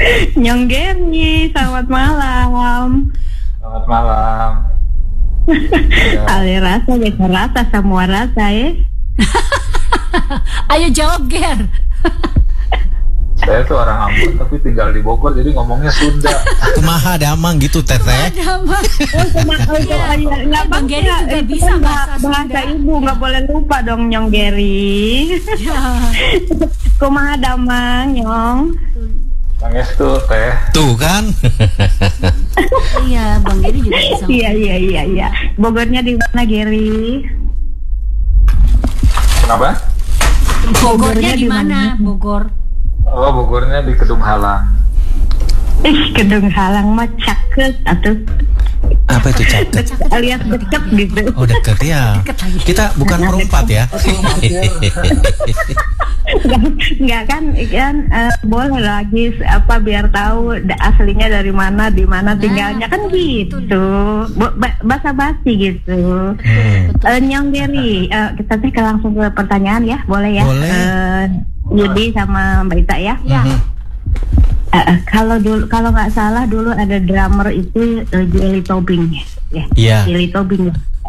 Nyong Geri, selamat malam. Selamat malam. Ale rasa, beta rasa, semua rasa ya. Ayo jawab, Ger. Saya tuh orang Ambon tapi tinggal di Bogor, jadi ngomongnya Sunda. Kumaha damang gitu, Teteh. Nggak Bang Geri juga bisa bahasa ibu, nggak boleh lupa dong Nyong Geri. Kumaha damang, Nyong. Pangestu teh. Tuh kan. Iya, Bang Geri juga bisa. Iya. Bogornya di mana, Geri? Kenapa? Bogornya di mana? Bogor. Oh, Bogornya di Kedung Halang. Kedung Halang mah caket atau Apa itu catet? alias deket gitu. Oh, deket ya. Kita bukan perempat ya. Enggak kan boleh lagi apa biar tahu aslinya dari mana, di mana tinggalnya kan gitu. Basa-basi gitu. Nyong Geri, kita sih langsung ke pertanyaan ya, boleh ya? Boleh. Yudi sama Mbak Ita ya. Kalau nggak salah dulu ada drummer itu Jelly Tobing ya. Iya. Jelly Tobing.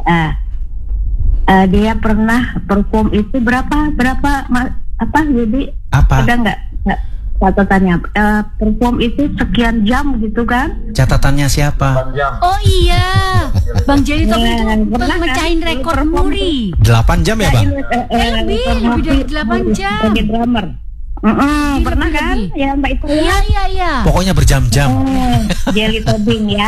Dia pernah perform itu berapa apa Yudi? Apa? Ada nggak catatannya? Perform itu sekian jam gitu kan? Catatannya siapa? 8 jam. Oh iya, Bang Jelly Tobing itu pernah mecahin kan? rekor muri. 8 jam ya, Bang? Lebih dari 8 jam. Sebagai drummer. Pernah kan? Lebih. Ya Mbak Ita ya. Iya. Pokoknya berjam-jam. Jelly Tobing ya.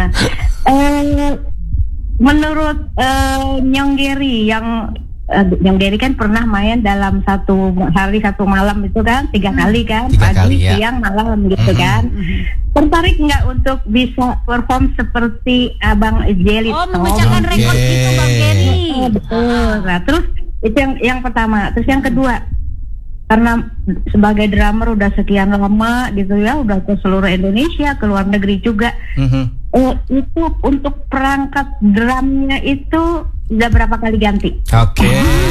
Menurut Nyong Geri Nyong Geri kan pernah main dalam satu hari satu malam itu kan 3 kali kan, 3 pagi, kali, ya. siang, malam gitu kan. Tertarik nggak untuk bisa perform seperti Abang Jelly Tobing? Memecahkan rekor itu Bang Geri. Betul. Nah terus itu yang pertama. Terus yang kedua, karena sebagai drummer udah sekian lama gitu ya, udah ke seluruh Indonesia, ke luar negeri juga. Itu untuk perangkat drumnya itu udah berapa kali ganti? Oke,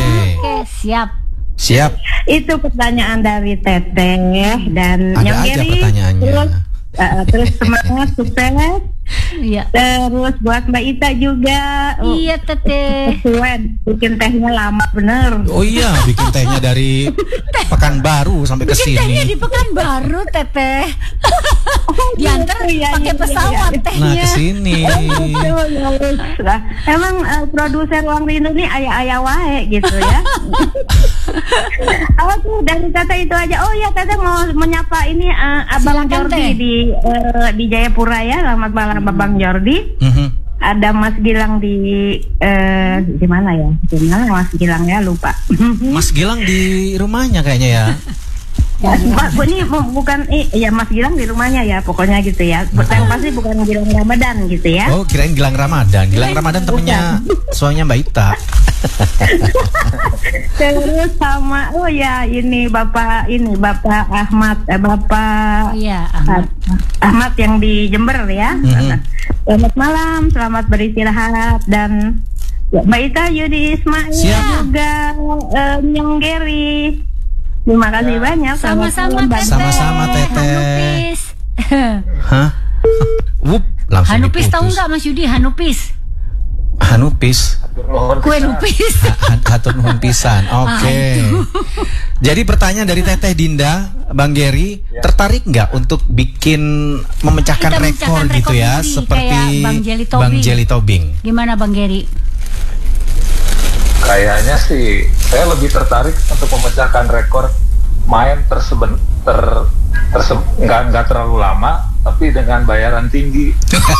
siap. Itu pertanyaan dari Teteh dan Ada Nyong aja Geri. pertanyaannya. Terus semangat, sukses. Iya. Terus buat Mbak Ita juga. Iya, Teteh. Kesuwen, bikin tehnya lama bener. Oh iya, bikin tehnya dari Pekanbaru sampai ke Bikin tehnya sini. di Pekanbaru, Teteh. Diantar Iya, pakai iya, pesawat iya. Nah, tehnya. ke sini. Nah, emang produser Ruang Rindu ini ayah-ayah wae gitu ya. Tuh dari Teteh itu aja. Oh ya, Teteh mau menyapa ini Abang Silakan, Jordi Teh. di Jayapura ya. Selamat malam Abang Jordi. Ada Mas Gilang di mana ya? Di mana Mas Gilang ya, lupa. Mas Gilang di rumahnya kayaknya ya. Pak, ini bukan ya Mas Gilang di rumahnya ya, pokoknya gitu ya. Yang pasti bukan Gilang Ramadan gitu ya. Oh, kirain Gilang Ramadan. Gilang Ramadan temennya suaminya Mbak Ita. Terus sama ini Bapak Ahmad, Iya, Ahmad yang di Jember ya. Selamat malam, selamat beristirahat dan Mbak Ita, Yudi Ismail juga Nyong Geri. Terima kasih banyak. Sama-sama, Teteh. Sama-sama, Teteh. Hanupis. Hah? Langsung Hanupis tahu diputus. nggak Mas Yudi? Hanupis. Kue nupis. Hatur nuhun pisan. Oke. Jadi pertanyaan dari Teteh Dinda, Bang Geri, tertarik nggak untuk memecahkan Kita rekor memecahkan gitu rekor ya, muri, seperti kayak Bang Jelly Tobing. Bang Jelly Tobing? Gimana Bang Geri? Kayaknya sih saya lebih tertarik untuk memecahkan rekor main nggak terlalu lama tapi dengan bayaran tinggi.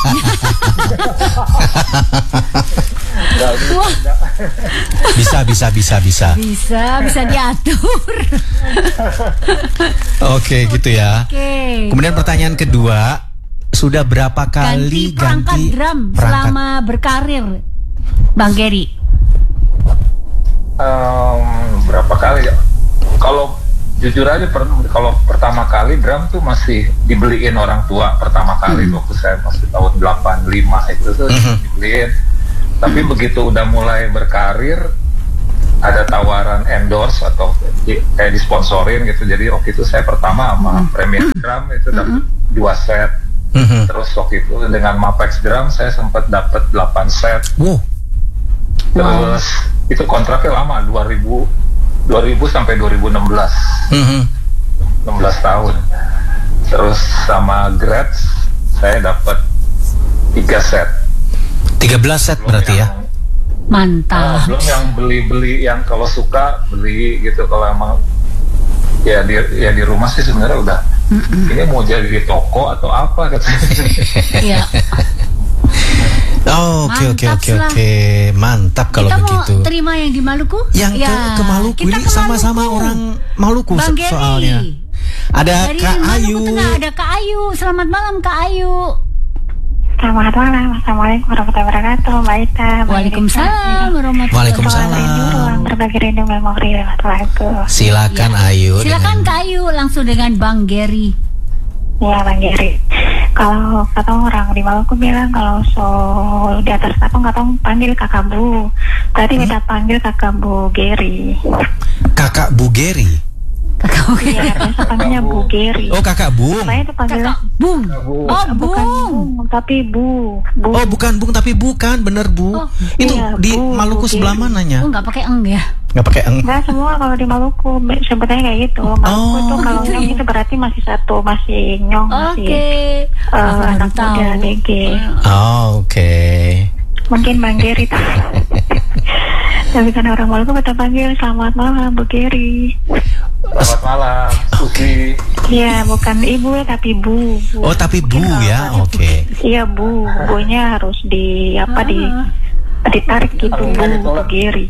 Bisa. Bisa diatur. Oke, gitu ya. Oke. Kemudian pertanyaan kedua, sudah berapa kali perangkat drum selama berkarir, Bang Geri? Berapa kali ya? Kalau jujur aja, kalau pertama kali drum tuh masih dibeliin orang tua pertama kali waktu saya masih tahun 85 itu tuh dibeliin. Tapi begitu udah mulai berkarir, ada tawaran endorse atau kayak disponsorin gitu. Jadi waktu itu saya pertama sama Premier Drum itu dapat 2 set. Terus waktu itu dengan Mapex Drum saya sempat dapat 8 set. Terus itu kontraknya lama, 2000 sampai 2016. 16 tahun. Terus sama Gretsch saya dapat 3 set. 13 set berarti ya? Mantap. Belum yang beli-beli, yang kalau suka beli gitu. Kalau emang ya di rumah sih sebenarnya udah ini mau jadi di toko atau apa katanya. Iya. Oke. Mantap kalau kita begitu. Mau terima yang di Maluku? Yang ke Maluku ini sama-sama orang Maluku Bang soalnya. Geri. Ada Dari Kak Maluku Ayu. Tengah ada Kak Ayu. Selamat malam Kak Ayu. Selamat malam, assalamualaikum warahmatullahi wabarakatuh, Mbak Ita. Waalaikumsalam warahmatullahi Waalaikumsalam. Ruang berbagi rindu memori lewat lagu. Silakan Ayu. Silakan Kak Ayu langsung dengan Bang Geri. Ya Bang Geri, kalau kata orang di Maluku bilang kalau di atas tatung katong panggil kakak Bu, berarti kita panggil kakak Bu Geri. Kakak Bu Geri. Iya, biasa panggilnya Bu Geri. Oh, Kakak Bung. Saya itu panggil Kakak Bung. Oh bukan Bung. Bung, tapi Bu. Oh, bukan Bung tapi bukan, bener Bu. Oh, itu iya, di Bu, Maluku Bu sebelah Geri. mananya? Oh nggak pakai eng ya? Nggak pakai eng. Enggak, semua kalau di Maluku sebetulnya kayak gitu. Maluku itu kalau gitu nyong ya? itu berarti masih satu, masih nyong, masih Oke. Aku baru anak tahu. muda DG. Oh, oke. Mungkin Bang Geri tahu. Tapi kan orang Maluku kita panggil selamat malam Bu Geri. Selamat malam, Susi. Iya, bukan ibu tapi Bu. Oh, tapi Bu ya. Oke. Iya Bu, bunya harus ditarik gitu Bu Geri.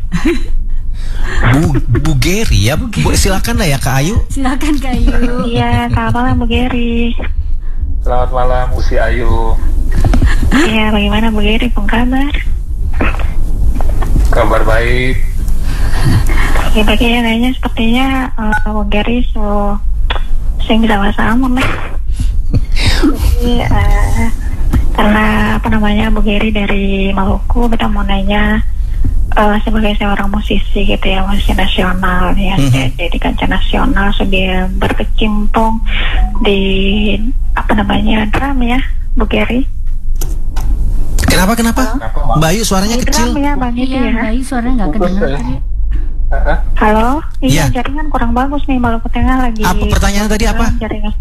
Bu Geri ya. Bu, silakan lah ya Kak Ayu. Silakan Kak Ayu. Iya, selamat malam Bu Geri. Selamat malam, Usi Ayu. Iya, bagaimana Bu Geri, apa kabar? Kabar baik. Ya, kayaknya kayaknya sepertinya Bu Geri saya bisa sama lah. Jadi karena apa namanya Bu Geri dari Maluku, kita mau nanya sebagai seorang musisi gitu ya, musisi nasional ya, di kancah nasional sudah berkecimpung di apa namanya drum ya Bu Geri. Kenapa? Mbak Ayu suaranya Di kecil. drum ya Bang itu Iya, ya. Mbak Ayu suaranya nggak kedengar tadi. Halo, iya Iya. jaringan kurang bagus nih Maluku Tengah lagi. Apa pertanyaan tadi apa? Jaringan.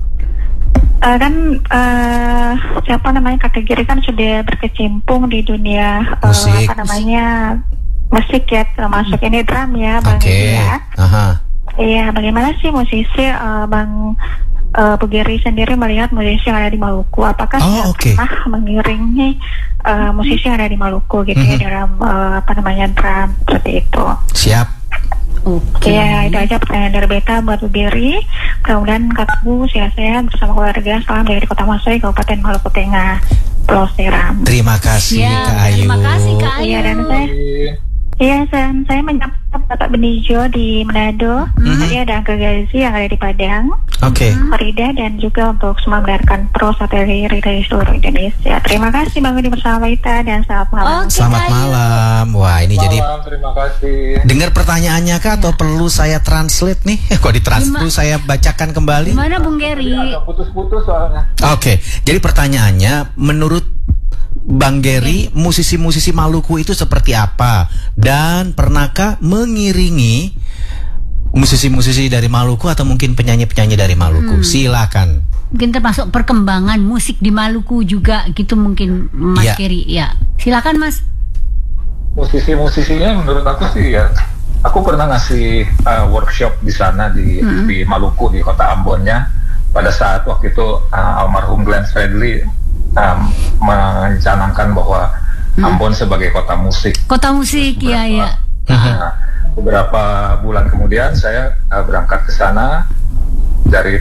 Siapa namanya Kakak Giri kan sudah berkecimpung di dunia Musik. apa namanya musik ya, termasuk ini drum ya Bang Oke. Giri ya. Aha. Iya, bagaimana sih musisi Bang Bu Giri sendiri melihat musisi yang ada di Maluku? Apakah pernah mengiringi musisi yang ada di Maluku gitu ya dalam apa namanya drum seperti itu? Siap. Oke. Ya, itu aja pertanyaan dari Beta buat Bu Giri. Mudah-mudahan Kak Bu sehat-sehat bersama keluarga. Salam dari Kota Masoi, Kabupaten Maluku Tengah, Pulau Seram. Terima kasih Ya, Kak Ayu. terima kasih Kak Ayu. Iya, dan saya menyapa Bapak Benijo di Manado. Tadi ada Angga Gazi yang ada di Padang, Oke. Farida, dan juga untuk semua mendengarkan Pro Sateri dari seluruh Indonesia. Terima kasih Bang Udi bersama Ita dan selamat malam. Oke, Selamat Kak Ayu. malam. Wah, ini jadi Malam, terima kasih. dengar pertanyaannya Kak atau perlu saya translate nih? Kok ditranslate? Perlu saya bacakan kembali? Gimana Bung Geri? Agak putus-putus soalnya. Oke. Jadi pertanyaannya, menurut Bang Geri, musisi-musisi Maluku itu seperti apa? Dan pernahkah mengiringi musisi-musisi dari Maluku atau mungkin penyanyi-penyanyi dari Maluku? Silakan. Mungkin termasuk perkembangan musik di Maluku juga gitu mungkin Mas Ya. Geri. Ya. Silakan Mas. Musisi-musisinya menurut aku sih ya, aku pernah ngasih workshop di sana di Maluku, di kota Ambonnya. Pada saat waktu itu almarhum Glenn Fredly mencanangkan bahwa Ambon sebagai kota musik. Kota musik ya ya. Nah, beberapa bulan kemudian saya berangkat ke sana dari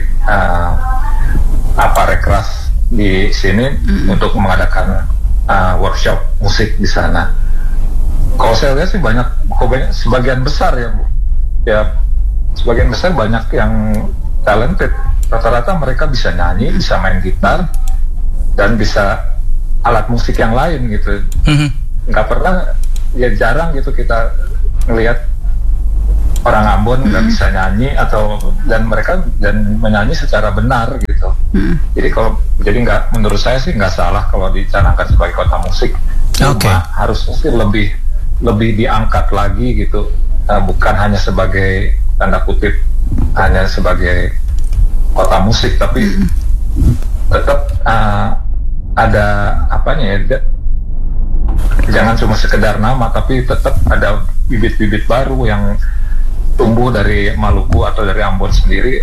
Rekras di sini untuk mengadakan workshop musik di sana. Kalau saya lihat sih sebagian besar ya Bu. Ya sebagian besar banyak yang talented. Rata-rata mereka bisa nyanyi, bisa main gitar, dan bisa alat musik yang lain gitu. Nggak pernah, ya jarang gitu kita ngelihat orang Ambon nggak bisa nyanyi dan mereka menyanyi secara benar gitu. Jadi nggak, menurut saya sih nggak salah kalau dicanangkan sebagai kota musik. Cuma harusnya sih lebih diangkat lagi gitu, bukan hanya sebagai tanda kutip hanya sebagai kota musik, tapi tetap ada apanya ya. Jangan cuma sekedar nama, tapi tetap ada bibit-bibit baru yang tumbuh dari Maluku atau dari Ambon sendiri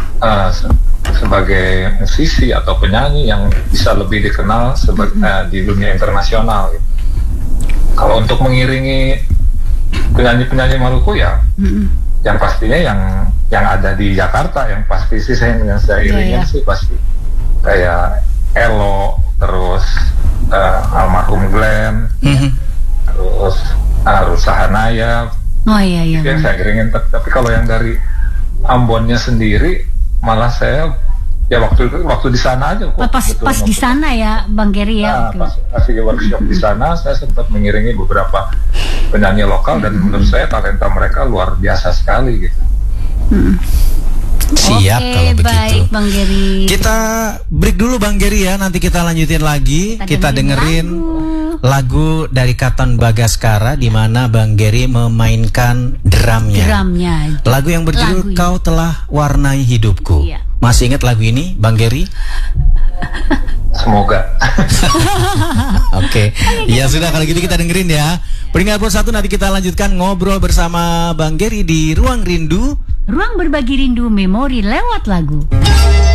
sebagai musisi atau penyanyi yang bisa lebih dikenal di dunia internasional. Kalau untuk mengiringi penyanyi-penyanyi Maluku ya, yang pastinya yang ada di Jakarta, yang pasti sih yang saya iringin sih pasti kayak Elo, terus almarhum Glenn, terus Ruth Sahanaya. Itu yang saya iringin. Tapi kalau yang dari Ambonnya sendiri, malah saya ya waktu di sana aja kok. Pas di sana ya, Bang Gary ya. Pas di workshop di sana, saya sempat mengiringi beberapa penyanyi lokal dan menurut saya talenta mereka luar biasa sekali gitu. Siap kalau begitu. Baik, Bang Gary. Kita break dulu Bang Gary ya, nanti kita lanjutin lagi. Kita dengerin lagu dari Katon Bagaskara di mana Bang Gary memainkan drumnya. Lagu yang berjudul Kau Telah Warnai Hidupku. Iya. Masih ingat lagu ini, Bang Gary? Semoga. Oke. Ya sudah, kalau gitu kita dengerin ya. Peringkat pun satu, nanti kita lanjutkan ngobrol bersama Bang Gary di Ruang Rindu. Ruang berbagi rindu memori lewat lagu.